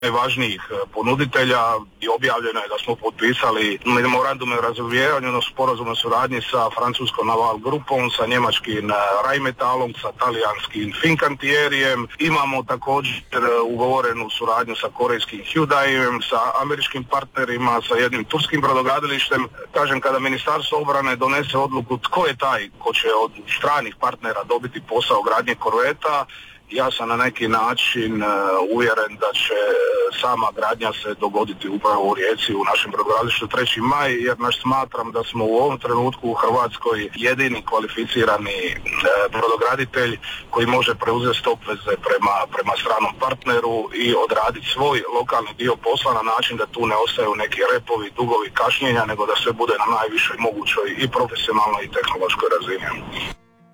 najvažnijih ponuditelja i objavljeno je da smo potpisali memorandum o razumijevanju, odnosno sporazum o suradnji sa francuskom Naval grupom, sa njemačkim Rheinmetallom, sa talijanskim Fincantierijem. Imamo također ugovorenu suradnju sa korejskim Hyundaiem, sa američkim partnerima, sa jednim turskim brodogradilištem. Kažem, kada Ministarstvo obrane donese odluku tko je taj ko će od stranih partnera dobiti posao gradnje korveta, ja sam na neki način uvjeren da će sama gradnja se dogoditi upravo u Rijeci, u našem brodogradilištu 3. maj, jer smatram da smo u ovom trenutku u Hrvatskoj jedini kvalificirani brodograditelj koji može preuzeti obveze prema stranom partneru i odraditi svoj lokalni dio posla na način da tu ne ostaju neki repovi, dugovi, kašnjenja, nego da sve bude na najvišoj mogućoj i profesionalnoj i tehnološkoj razini.